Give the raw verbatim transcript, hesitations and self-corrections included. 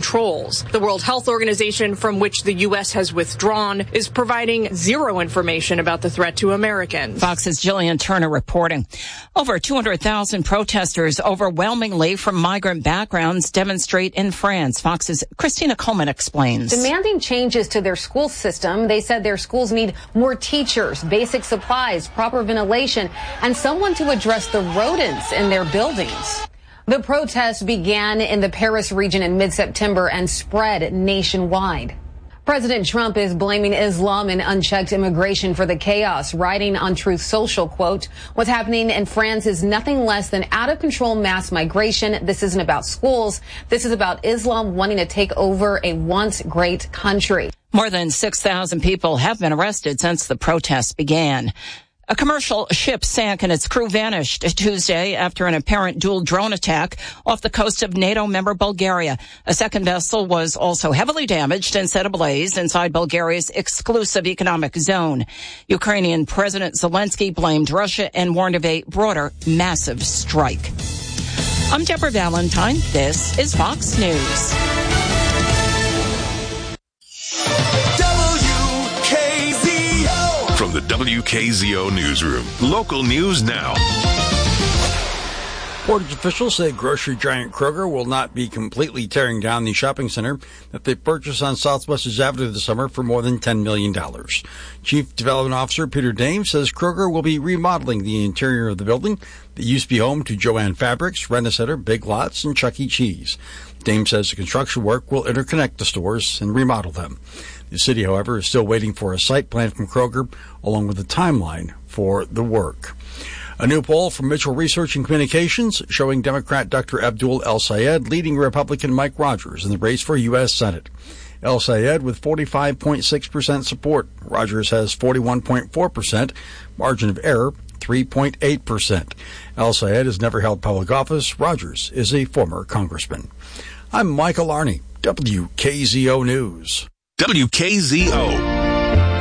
controls. The World Health Organization, from which the U S has withdrawn, is providing zero information about the threat to Americans. Fox's Jillian Turner reporting. Over two hundred thousand protesters, overwhelmingly from migrant backgrounds, demonstrate in France. Fox's Christina Coleman explains. Demanding changes to their school system. They said their schools need more teachers, basic supplies, proper ventilation, and someone to address the rodents in their buildings. The protest began in the Paris region in mid-September and spread nationwide. President Trump is blaming Islam and unchecked immigration for the chaos, writing on Truth Social, quote, "What's happening in France is nothing less than out-of-control mass migration. This isn't about schools. This is about Islam wanting to take over a once great country." More than six thousand people have been arrested since the protests began. A commercial ship sank and its crew vanished Tuesday after an apparent dual drone attack off the coast of NATO member Bulgaria. A second vessel was also heavily damaged and set ablaze inside Bulgaria's exclusive economic zone. Ukrainian President Zelensky blamed Russia and warned of a broader, massive strike. I'm Deborah Valentine. This is Fox News. From the W K Z O Newsroom, local news now. Portage officials say grocery giant Kroger will not be completely tearing down the shopping center that they purchased on Southwestern Avenue this summer for more than ten million dollars. Chief Development Officer Peter Dame says Kroger will be remodeling the interior of the building that used to be home to Joann Fabrics, Rent-A-Center, Big Lots, and Chuck E. Cheese. Dame says the construction work will interconnect the stores and remodel them. The city, however, is still waiting for a site plan from Kroger, along with a timeline for the work. A new poll from Mitchell Research and Communications showing Democrat Doctor Abdul El-Sayed leading Republican Mike Rogers in the race for U S Senate. El-Sayed with forty-five point six percent support. Rogers has forty-one point four percent. Margin of error, three point eight percent. El-Sayed has never held public office. Rogers is a former congressman. I'm Michael Arney, W K Z O News. W K Z O.